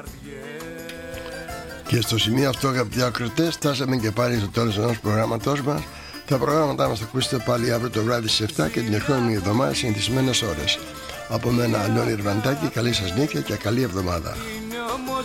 Και στο σημείο αυτό, αγαπητοί ακροατές, φτάσαμε και πάλι στο τέλος ενός προγράμματός μας. Τα προγράμματά μας θα ακούσετε πάλι αύριο το βράδυ στις 7 και την ερχόμενη εβδομάδα συνηθισμένες ώρες. Από μένα, Αλόνι Ρβαντάκη, καλή σας νύχτα και καλή εβδομάδα.